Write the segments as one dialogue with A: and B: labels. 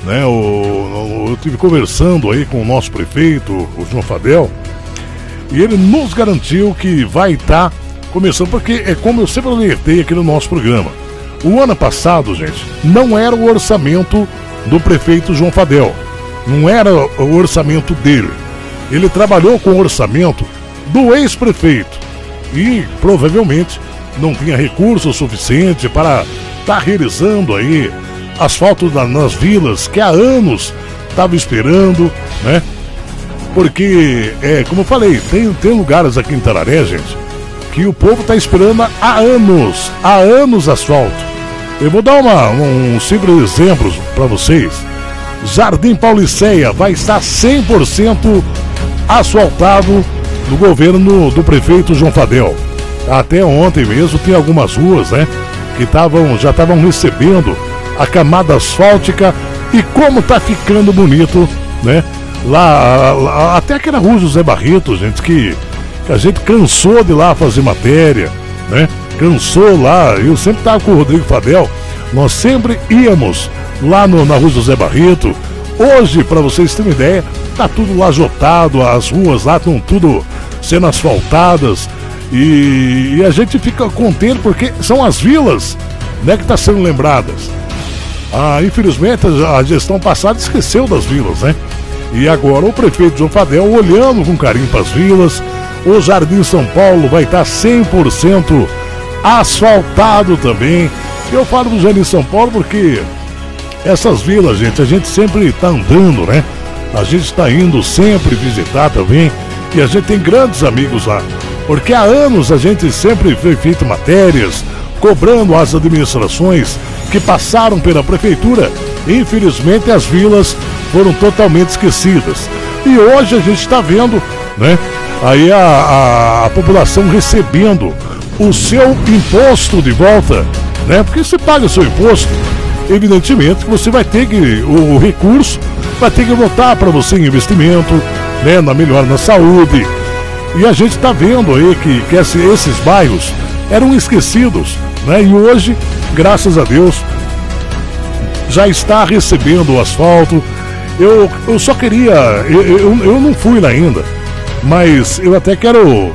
A: né? Eu estive conversando aí com o nosso prefeito, o João Fadel, e ele nos garantiu que vai estar começando, porque é como eu sempre alertei aqui no nosso programa. O ano passado, gente, não era o orçamento do prefeito João Fadel, não era o orçamento dele. Ele trabalhou com o orçamento do ex-prefeito e provavelmente não tinha recurso suficiente para estar realizando aí asfalto nas vilas que há anos estava esperando, né? Porque, como eu falei, tem lugares aqui em Tararé, gente, que o povo está esperando há anos asfalto. Eu vou dar um simples exemplo para vocês. Jardim Pauliceia vai estar 100% asfaltado no governo do prefeito João Fadel. Até ontem mesmo tem algumas ruas, né, que já estavam recebendo a camada asfáltica, e como tá ficando bonito, né? Lá até aquela rua José Barreto, gente, que a gente cansou de ir lá fazer matéria, né? Cansou lá, eu sempre estava com o Rodrigo Fadel, nós sempre íamos lá na rua José Barreto. Hoje, para vocês terem uma ideia, tá tudo lajotado, as ruas lá estão tudo sendo asfaltadas, e a gente fica contente porque são as vilas, né, que estão sendo lembradas. Infelizmente a gestão passada esqueceu das vilas, né? E agora o prefeito João Fadel olhando com carinho para as vilas. O Jardim São Paulo vai estar 100% asfaltado também. Eu falo do Jardim São Paulo porque essas vilas, gente, a gente sempre está andando, né? A gente está indo sempre visitar também, e a gente tem grandes amigos lá, porque há anos a gente sempre foi feito matérias cobrando as administrações que passaram pela prefeitura. Infelizmente as vilas foram totalmente esquecidas, e hoje a gente está vendo, né, aí a população recebendo o seu imposto de volta, né? Porque você paga o seu imposto, evidentemente que você vai ter que, o recurso vai ter que voltar para você em investimento, né, na melhora na saúde. E a gente está vendo aí que esses bairros eram esquecidos, né? E hoje, graças a Deus, já está recebendo o asfalto. Eu só queria, eu não fui lá ainda, mas eu até quero,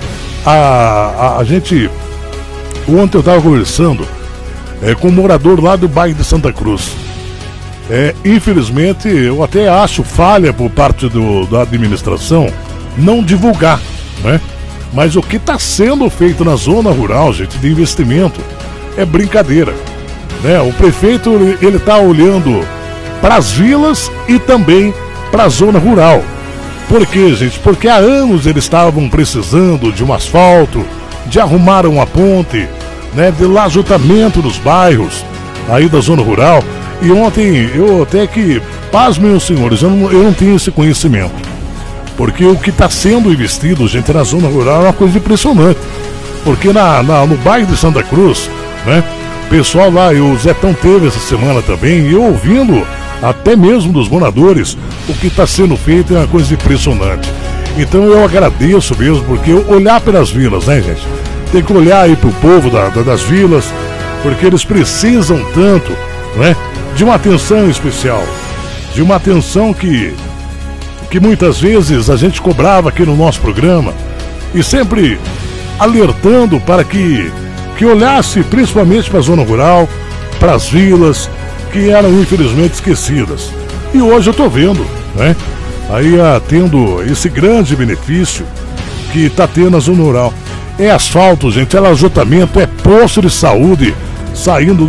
A: a gente, ontem eu estava conversando com um morador lá do bairro de Santa Cruz. Infelizmente, eu até acho falha por parte da administração não divulgar, né? Mas o que está sendo feito na zona rural, gente, de investimento, é brincadeira, né? O prefeito, ele está olhando para as vilas e também para a zona rural. Por quê, gente? Porque há anos eles estavam precisando de um asfalto, de arrumar uma ponte, né, de lajotamento dos bairros aí da zona rural. E ontem eu até que, pasmem os senhores, eu não tinha esse conhecimento, porque o que está sendo investido, gente, na zona rural é uma coisa impressionante. Porque no bairro de Santa Cruz, né, o pessoal lá, e o Zetão teve essa semana também, e eu ouvindo até mesmo dos moradores, o que está sendo feito é uma coisa impressionante. Então eu agradeço mesmo, porque olhar pelas vilas, né, gente, tem que olhar aí pro povo das vilas, porque eles precisam tanto, né, de uma atenção especial, de uma atenção que muitas vezes a gente cobrava aqui no nosso programa, e sempre alertando para que olhasse principalmente para a zona rural, para as vilas que eram infelizmente esquecidas. E hoje eu estou vendo, né, aí tendo esse grande benefício que está tendo na zona rural. É asfalto, gente, é lajotamento, é posto de saúde saindo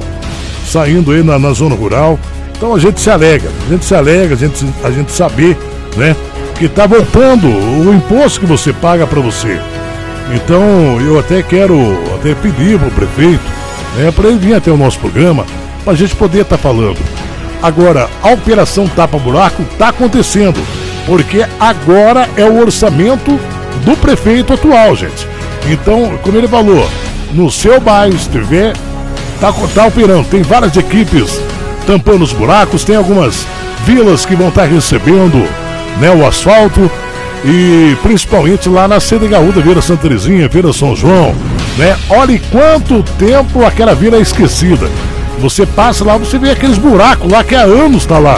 A: aí na zona rural. Então a gente se alegra, a gente saber, né, que está voltando o imposto que você paga para você. Então eu até quero pedir para o prefeito, né, para ele vir até o nosso programa, para a gente poder estar falando. Agora, a operação tapa-buraco está acontecendo, porque agora é o orçamento do prefeito atual, gente. Então, como ele falou, no seu bairro, se tiver, tá operando. Tem várias equipes tampando os buracos, tem algumas vilas que vão estar recebendo, né, o asfalto, e principalmente lá na CDHU da Vila Santa Terezinha, Vila São João, né? Olha quanto tempo aquela vila é esquecida. Você passa lá, você vê aqueles buracos lá que há anos tá lá.